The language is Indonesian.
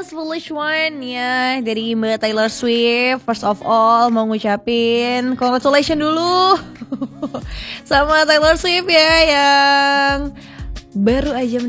Congrats Foolish One ya dari Mbak Taylor Swift. First of all mau ngucapin congratulations dulu sama Taylor Swift ya yang baru aja